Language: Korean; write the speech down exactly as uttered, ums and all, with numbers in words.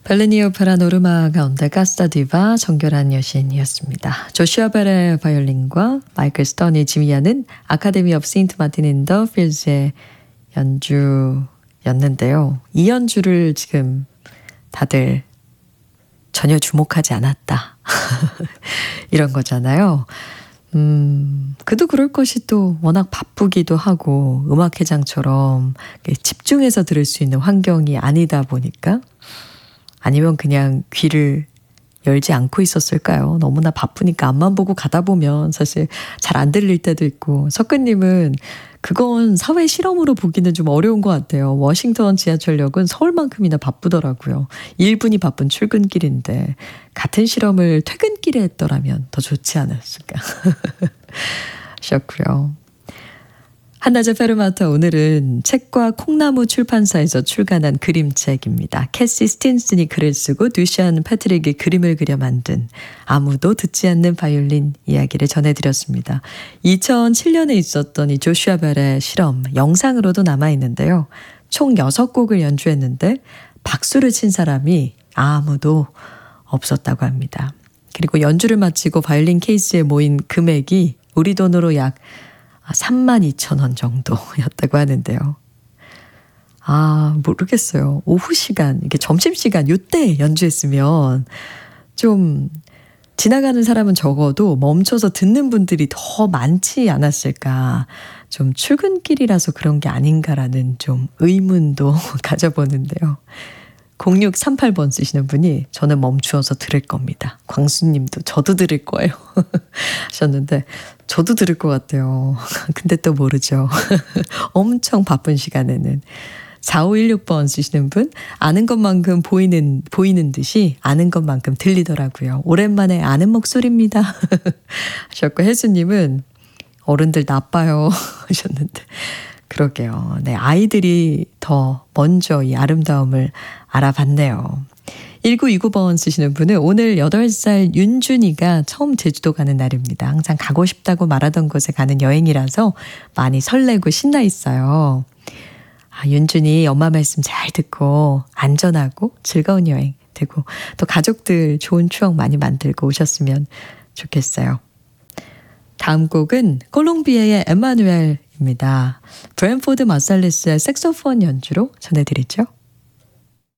벨리니 오페라 노르마 가운데 가스타디바 정결한 여신이었습니다. 조슈아 벨의 바이올린과 마이클 스턴이 지휘하는 아카데미 오브 세인트 마틴 인 더 필즈의 연주였는데요. 이 연주를 지금 다들 전혀 주목하지 않았다. 이런 거잖아요. 음, 그도 그럴 것이 또 워낙 바쁘기도 하고 음악회장처럼 집중해서 들을 수 있는 환경이 아니다 보니까 아니면 그냥 귀를 열지 않고 있었을까요? 너무나 바쁘니까 앞만 보고 가다 보면 사실 잘 안 들릴 때도 있고 석근님은 그건 사회 실험으로 보기는 좀 어려운 것 같아요. 워싱턴 지하철역은 서울만큼이나 바쁘더라고요. 일 분이 바쁜 출근길인데 같은 실험을 퇴근길에 했더라면 더 좋지 않았을까 하셨고요. 한낮의 페르마타 오늘은 책과 콩나무 출판사에서 출간한 그림책입니다. 캐시 스틴슨이 글을 쓰고 듀샨 패트릭이 그림을 그려 만든 아무도 듣지 않는 바이올린 이야기를 전해드렸습니다. 이천칠 년에 있었던 이 조슈아 벨의 실험 영상으로도 남아있는데요. 총 여섯 곡을 연주했는데 박수를 친 사람이 아무도 없었다고 합니다. 그리고 연주를 마치고 바이올린 케이스에 모인 금액이 우리 돈으로 약 삼만 이천 원 정도였다고 하는데요. 아, 모르겠어요. 오후 시간, 이게 점심시간, 요때 연주했으면 좀 지나가는 사람은 적어도 멈춰서 듣는 분들이 더 많지 않았을까. 좀 출근길이라서 그런 게 아닌가라는 좀 의문도 가져보는데요. 공육삼팔 번 쓰시는 분이 저는 멈추어서 들을 겁니다. 광수님도 저도 들을 거예요. 하셨는데 저도 들을 것 같아요. 근데 또 모르죠. 엄청 바쁜 시간에는. 사오일육 번 쓰시는 분 아는 것만큼 보이는 보이는 듯이 아는 것만큼 들리더라고요. 오랜만에 아는 목소리입니다. 하셨고 혜수님은 어른들 나빠요 하셨는데 그러게요. 네, 아이들이 더 먼저 이 아름다움을 알아봤네요. 일구이구 번 쓰시는 분은 오늘 여덟 살 윤준이가 처음 제주도 가는 날입니다. 항상 가고 싶다고 말하던 곳에 가는 여행이라서 많이 설레고 신나 있어요. 아, 윤준이 엄마 말씀 잘 듣고 안전하고 즐거운 여행 되고 또 가족들 좋은 추억 많이 만들고 오셨으면 좋겠어요. 다음 곡은 콜롬비아의 에마누엘입니다. 브랜포드 마살리스의 색소폰 연주로 전해드리죠.